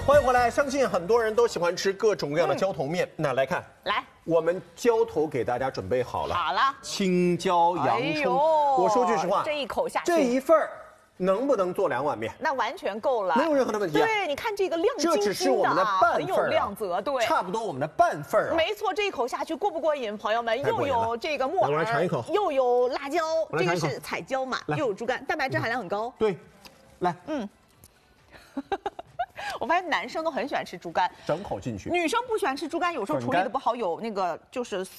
欢迎回来！相信很多人都喜欢吃各种各样的浇头面。那来看， 来， 我们浇头给大家准备好了。 好了， 青椒、洋葱。我说句实话， 这一口下去， 这一份儿能不能做2碗面？ 那完全够了， 没有任何的问题。 对，你看这个亮晶晶的， 这只是我们的半份， 很有亮泽，对， 差不多我们的半份啊。 没错，这一口下去过不过瘾，朋友们？又有这个木耳， 我来尝一口， 又有辣椒，这个是彩椒嘛，又有猪肝，蛋白质含量很高。 对，来， 我发现男生都很喜欢吃猪肝， 整口进去。 女生不喜欢吃猪肝，有时候处理的不好，有那个就是